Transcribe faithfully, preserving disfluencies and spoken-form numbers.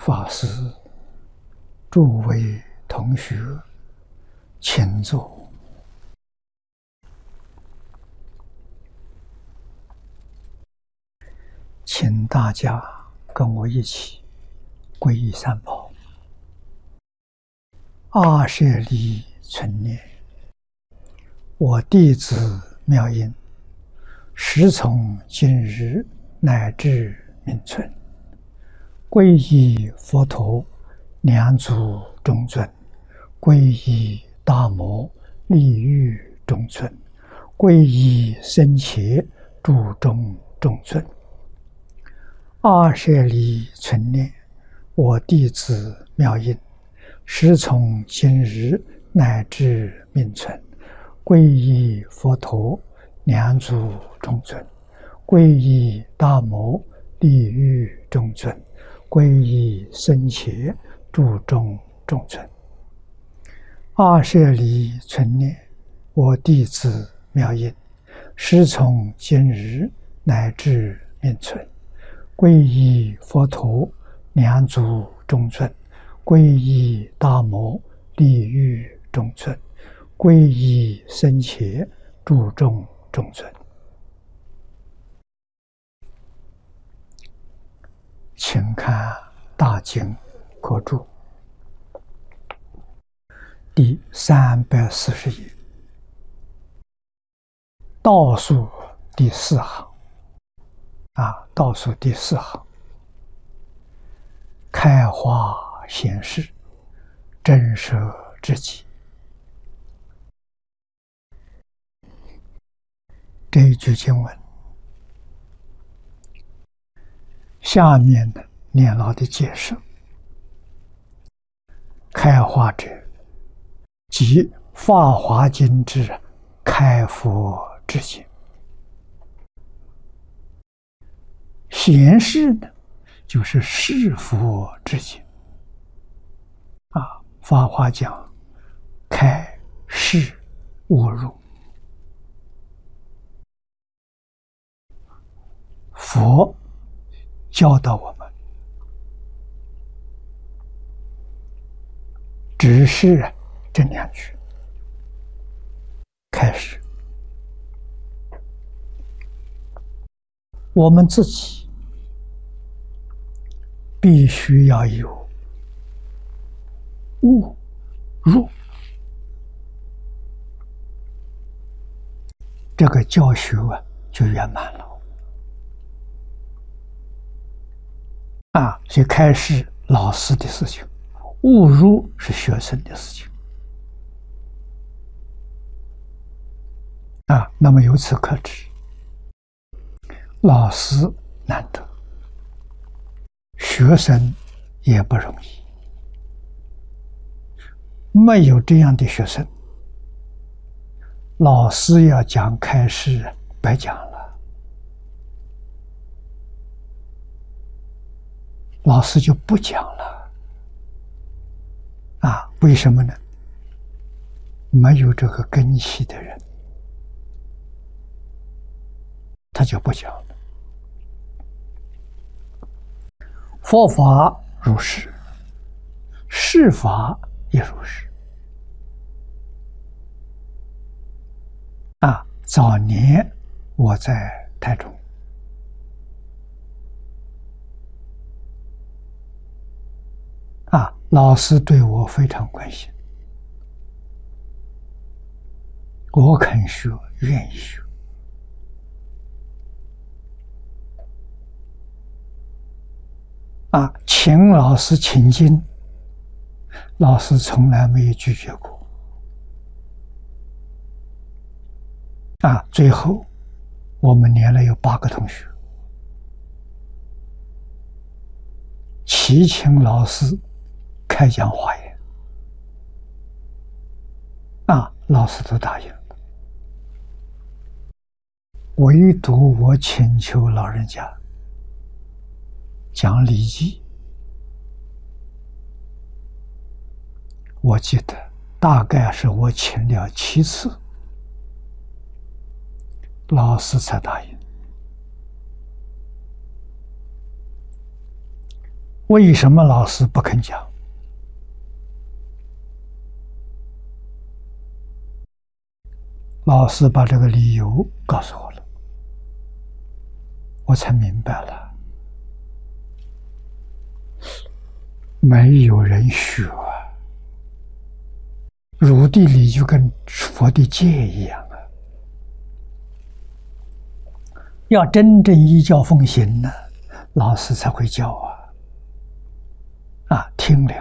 法师、诸位同学，请坐。请大家跟我一起皈依三宝。阿舍利存念，我弟子妙音，时从今日乃至命存，皈依佛陀，两足中尊；皈依大摩，利欲中尊；皈依僧伽，注中中尊。阿舍利存念，我弟子妙音，时从今日乃至命存，皈依佛陀，两足中尊；皈依大摩，利欲中尊；皈依僧伽，注中中尊。阿舍利存念，我弟子妙音，时从今日乃至命存，皈依佛陀，两足中尊；皈依大摩，利欲中尊；皈依僧伽，注中中尊。请看大经科注第三百四十页，倒数第四行啊，倒数第四行，开花显示，真实之极。这一句经文，下面的念老的解释：开花者，即《法华经》之开佛之经。显示呢，就是示佛之经啊。法华讲开示悟入，佛教导我们，只是这两句开始，我们自己必须要有悟入，这个教学啊就圆满了啊。所以开示老师的事情，悟入是学生的事情啊。那么由此可知，老师难得，学生也不容易。没有这样的学生，老师要讲开示白讲了，老师就不讲了啊。为什么呢？没有这个根器的人，他就不讲了。佛法如是，事法也如是啊。早年我在台中啊，老师对我非常关心，我肯学，愿意学啊。请老师请经，老师从来没有拒绝过啊。最后我们连了有八个同学，祈请老师开讲华严啊，老师都答应了。唯独我请求老人家讲礼记，我记得大概是我请了七次，老师才答应。 为什么老师不肯讲？老师把这个理由告诉我了，我才明白了，没有人学啊，儒地理就跟佛的戒一样啊，要真正依教奉行呢，老师才会教啊，啊，听了